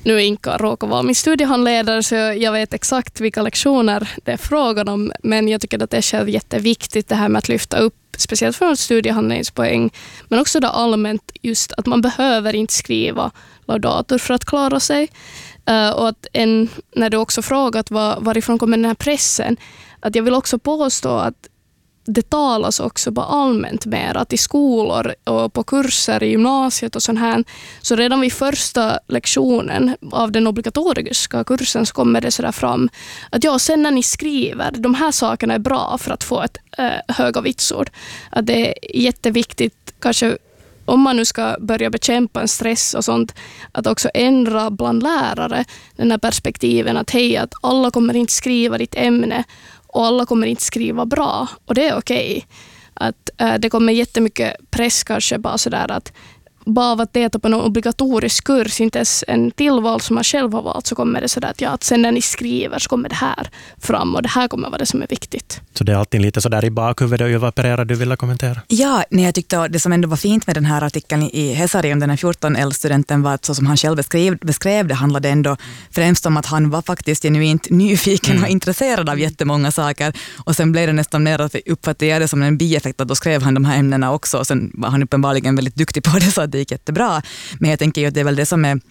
nu Inka råkar vara min studiehandledare så jag vet exakt vilka lektioner det är frågan om, men jag tycker att det är själv jätteviktigt det här med att lyfta upp, speciellt för studiehandledningspoäng, men också det allmänt just att man behöver inte skriva laudator för att klara sig. Och att när du också frågat varifrån kommer den här pressen, att jag vill också påstå att det talas också bara allmänt mer, att i skolor och på kurser i gymnasiet och sånt här, så redan vid första lektionen av den obligatoriska kursen så kommer det sådär fram att sen när ni skriver, de här sakerna är bra för att få ett höga vitsord. Att det är jätteviktigt, kanske om man nu ska börja bekämpa en stress och sånt, att också ändra bland lärare den här perspektiven att hej, att alla kommer inte skriva ditt ämne och alla kommer inte skriva bra. Och det är okej. Att det kommer jättemycket press kanske bara sådär att bara av att delta på någon obligatorisk kurs, inte ens en tillval som man själv har valt, så kommer det sådär att sen när ni skriver så kommer det här fram och det här kommer vara det som är viktigt. Så det är alltid lite sådär i bakhuvudet. Ylva Pereira, du ville kommentera? Ja, jag tyckte det som ändå var fint med den här artikeln i Hesari om den här 14L-studenten var att så som han själv beskrev det handlade ändå främst om att han var faktiskt genuint nyfiken och intresserad av jättemånga saker, och sen blev det nästan mer att uppfattade jag det som en bieffekt att då skrev han de här ämnena också, och sen var han uppenbarligen väldigt duktig på det så att det gick jättebra. Men jag tänker ju att det är väl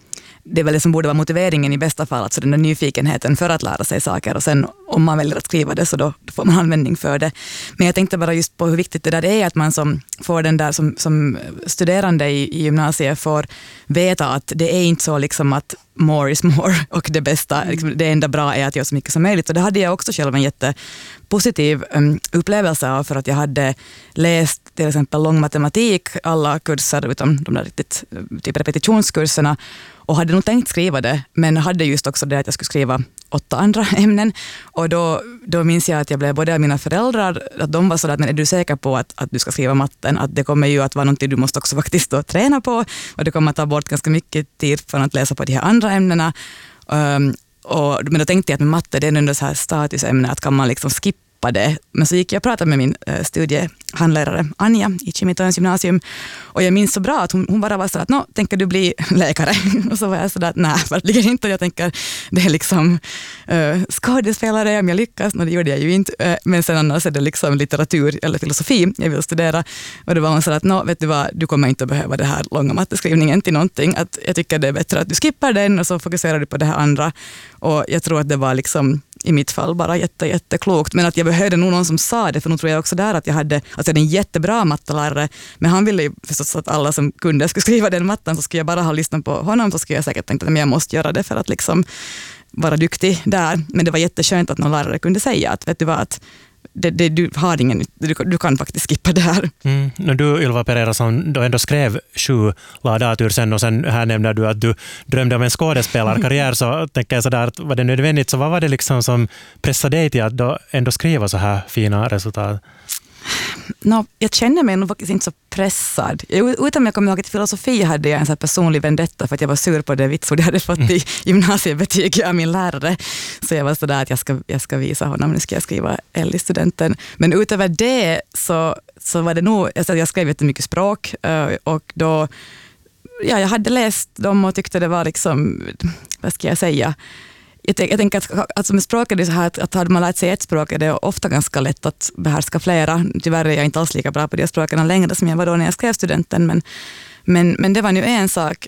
det som borde vara motiveringen i bästa fall, alltså den där nyfikenheten för att lära sig saker, och sen om man väljer att skriva det så då får man användning för det. Men jag tänkte bara just på hur viktigt det där är att man som får den där som studerande i gymnasiet får veta att det är inte så liksom att more is more och det bästa, liksom, det enda bra är att göra så mycket som möjligt. Och det hade jag också själv en jättepositiv upplevelse av, för att jag hade läst till exempel lång matematik, alla kurser utom de där riktigt typ repetitionskurserna, och hade nog tänkt skriva det, men hade just också det att jag skulle skriva 8 andra ämnen. Och då minns jag att jag blev både av mina föräldrar, att de var sådär att men är du säker på att du ska skriva matten, att det kommer ju att vara någonting du måste också faktiskt då träna på, och det kommer att ta bort ganska mycket tid för att läsa på de här andra ämnena. Men då tänkte jag att med matte det är ändå så här statusämne, att kan man liksom skippa det. Men så gick jag och pratade med min studiehandlärare Anja i Kemitöns gymnasium, och jag minns så bra att hon bara var så att tänker du bli läkare? Och så var jag så att nej, verkligen inte. Jag tänker det är liksom skådespelare om jag lyckas, och det gjorde jag ju inte. Men sen annars är det liksom litteratur eller filosofi jag vill studera, och det var hon så att vet du vad, du kommer inte att behöva det här långa matteskrivningen till någonting, att jag tycker det är bättre att du skippar den och så fokuserar du på det här andra. Och jag tror att det var liksom i mitt fall bara jätteklokt, men att jag behövde nog någon som sa det, för nu tror jag också där att jag hade en jättebra mattelärare, men han ville ju förstås att alla som kunde skulle skriva den mattan, så skulle jag bara ha lyssnat på honom, så skulle jag säkert tänkt att jag måste göra det för att liksom vara duktig där. Men det var jätteskönt att någon lärare kunde säga att vet du vad, att du har du kan faktiskt skippa det här. När du, Ylva Pereira, som då ändå skrev 7 laudatur sen, och sen här nämner du att du drömde om en skådespelarkarriär, så tänker jag sådär att var det nödvändigt, så vad var det liksom som pressade dig till att då ändå skriva så här fina resultat? Jag känner mig nog faktiskt inte så pressad. Utan jag kommer ihåg att i filosofi hade jag en så här personlig vendetta för att jag var sur på det vitsord jag hade fått i gymnasiebetyg av min lärare. Så jag var sådär att jag ska visa honom, nu ska jag skriva L i studenten. Men utöver det så var det nog, jag skrev jättemycket språk, och då, jag hade läst dem och tyckte det var liksom, vad ska jag säga, jag tänker att som språk är det så här att hade man lärt sig ett språk är det ofta ganska lätt att behärska flera. Tyvärr är jag inte alls lika bra på de språken längre som jag var då när jag skrev studenten, men det var nu en sak.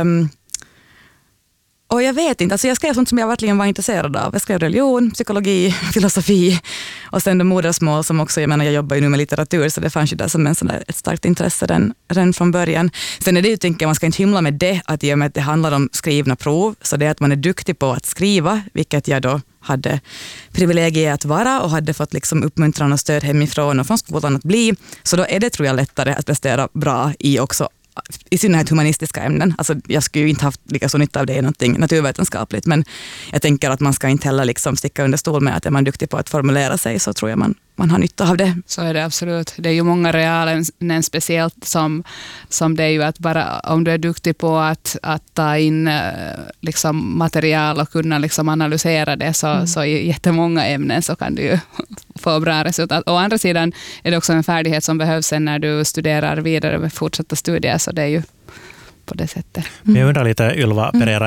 Och jag vet inte, alltså jag skrev sånt som jag verkligen var intresserad av. Jag skrev religion, psykologi, filosofi och sen modersmål som också, jag jobbar ju nu med litteratur, så det fanns ju där som ett starkt intresse redan från början. Sen är det ju, tänker jag, man ska inte hymla med det, att i och med att det handlar om skrivna prov, så det är att man är duktig på att skriva, vilket jag då hade privilegiet att vara och hade fått liksom uppmuntran och stöd hemifrån och från skolan att bli. Så då är det, tror jag, lättare att prestera bra i också i synnerhet humanistiska ämnen. Alltså jag skulle ju inte haft lika så nytta av det i någonting naturvetenskapligt, men jag tänker att man ska inte heller liksom sticka under stol med att är man duktig på att formulera sig, så tror jag man har nytta av det. Så är det absolut. Det är ju många realämnen speciellt som det är ju att bara om du är duktig på att ta in liksom material och kunna liksom analysera det, så i jättemånga ämnen så kan du ju få bra resultat. Å andra sidan är det också en färdighet som behövs sen när du studerar vidare med fortsatta studier, så det är ju på det sättet. Jag undrar lite, Ylva Pereira,